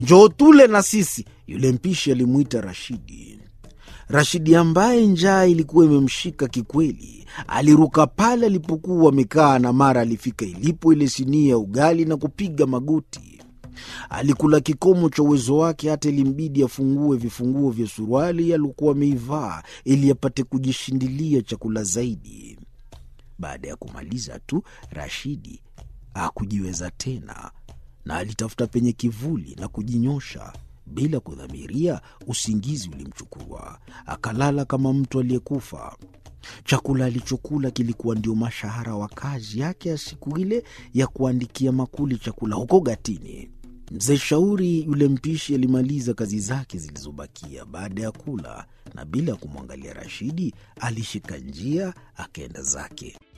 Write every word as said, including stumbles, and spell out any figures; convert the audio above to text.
njoo tule na sisi. Yule mpishi alimuita Rashidi. Rashidi ambaye njaa ilikuwa imemshika kikweli, aliruka pale alipokuwa amekaa, na mara alifika ilipo ile sinia ya ugali na kupiga magoti. Alikula kikomo cha uwezo wake, hata ilimbidi afungue vifunguo vya suruali alikuwa ameivaa ili apate kujishindilia chakula zaidi. Baada ya kumaliza tu, Rashidi hakujiweza tena na alitafuta penye kivuli na kujinyosha. Bila kudhamiria, usingizi ulimchukua, akalala kama mtu aliyekufa. Chakula alichokula kilikuwa ndio mashahara wa kazi yake ya siku ile ya kuandikia makuli chakula huko Gatini. Mzee Shauri yule mpishi alimaliza kazi zake zilizobakia baada ya kula, na bila kumwangalia Rashidi alishika njia akaenda zake.